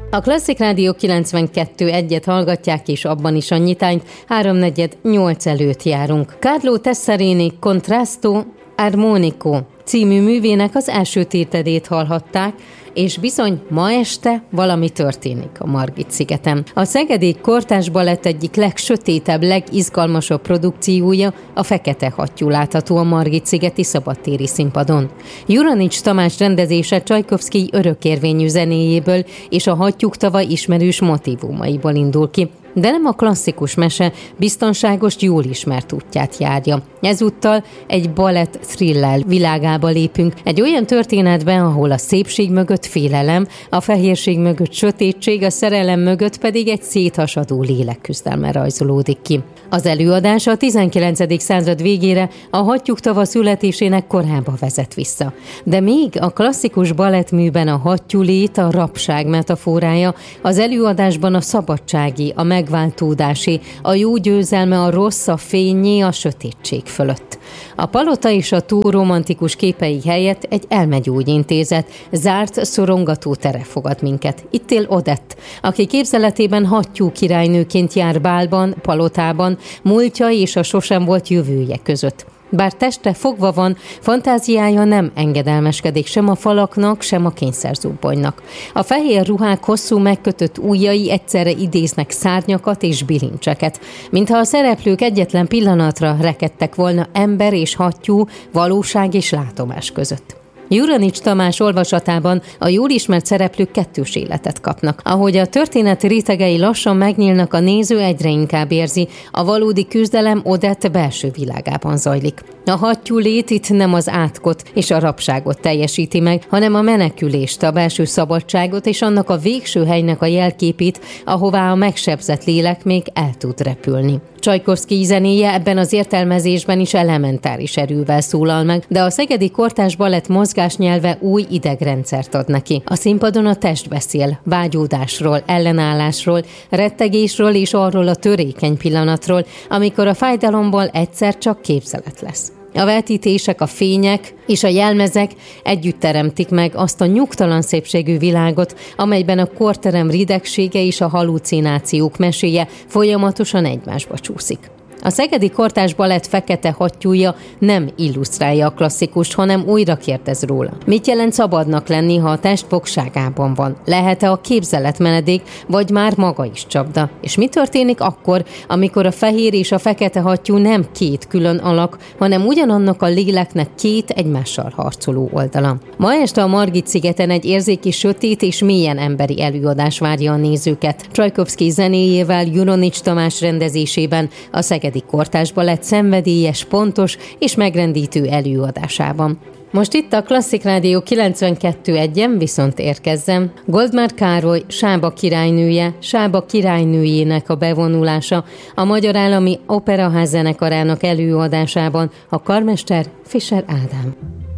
A Klasszik Rádió 92.1-et hallgatják, és abban is a nyitányt 3:48 előtt járunk. Carlo Tessarini Contrasto Armonico című művének az első tételét hallhatták, és bizony ma este valami történik a Margit-szigeten. A szegedi Kortárs Balett egyik legsötétebb, legizgalmasabb produkciója, a Fekete hattyú látható a Margit-szigeti szabadtéri színpadon. Juranics Tamás rendezése Csajkovszkij örökérvényű zenéjéből és a hattyúk tava ismerős motívumaiból indul ki, de nem a klasszikus mese biztonságos, jól ismert útját járja. Ezúttal egy balett thriller világába lépünk, egy olyan történetben, ahol a szépség mögött félelem, a fehérség mögött sötétség, a szerelem mögött pedig egy széthasadó lélek küzdelme rajzolódik ki. Az előadás a 19. század végére, a hattyúk tava születésének korába vezet vissza. De még a klasszikus balettműben a hattyúlét, a rabság metaforája, az előadásban a szabadsági, a megváltódásé, a jó győzelme, a rossz, a fényé, a sötétség fölött. A palota és a tó romantikus képei helyett egy elmegyógyintézet, zárt, szorongató tere fogad minket. Itt él Odette, aki képzeletében hattyú királynőként jár bálban, palotában, múltja és a sosem volt jövője között. Bár teste fogva van, fantáziája nem engedelmeskedik sem a falaknak, sem a kényszerzubbonynak. A fehér ruhák hosszú megkötött ujjai egyszerre idéznek szárnyakat és bilincseket, mintha a szereplők egyetlen pillanatra rekedtek volna ember és hattyú, valóság és látomás között. Juranics Tamás olvasatában a jól ismert szereplők kettős életet kapnak. Ahogy a történet rétegei lassan megnyílnak, a néző egyre inkább érzi, a valódi küzdelem Odette belső világában zajlik. A hattyú lét itt nem az átkot és a rabságot teljesíti meg, hanem a menekülést, a belső szabadságot és annak a végső helynek a jelképét, ahová a megsebzett lélek még el tud repülni. Csajkovszkij zenéje ebben az értelmezésben is elementáris erővel szólal meg, de a szegedi Kortárs Balett mozgásnyelve új idegrendszert ad neki. A színpadon a test beszél, vágyódásról, ellenállásról, rettegésről és arról a törékeny pillanatról, amikor a fájdalomból egyszer csak képzelet lesz. A vetítések, a fények és a jelmezek együtt teremtik meg azt a nyugtalan szépségű világot, amelyben a korterem ridegsége és a hallucinációk meséje folyamatosan egymásba csúszik. A szegedi Kortárs Balett Fekete hattyúja nem illusztrálja a klasszikust, hanem újra kérdez róla. Mit jelent szabadnak lenni, ha a test fogságában van? Lehet-e a képzelet menedék, vagy már maga is csapda? És mi történik akkor, amikor a fehér és a fekete hattyú nem két külön alak, hanem ugyanannak a léleknek két egymással harcoló oldala? Ma este a Margit-szigeten egy érzéki, sötét és mélyen emberi előadás várja a nézőket. Csajkovszkij zenéjével, Juranics Tamás rendezésében, a Szegedi Kortárs Balett szenvedélyes, pontos és megrendítő előadásában. Most itt a Klasszik Rádió 92.1-en viszont érkezzem. Goldmár Károly Sába királynője, Sába királynőjének a bevonulása a Magyar Állami Operaház zenekarának előadásában, a karmester Fischer Ádám.